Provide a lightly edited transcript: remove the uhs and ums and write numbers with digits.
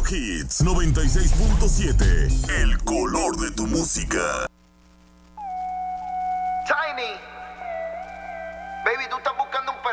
Hits 96.7. El color de tu música. Tiny, baby, tú estás buscando un